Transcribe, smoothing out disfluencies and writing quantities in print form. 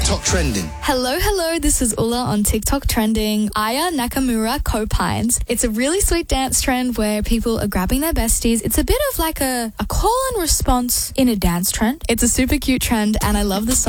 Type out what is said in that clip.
TikTok trending. Hello, this is Ulla on TikTok trending. Aya Nakamura Copines. It's a really sweet dance trend where people are grabbing their besties. It's a bit of like a call and response in a dance trend. It's a super cute trend and I love the song.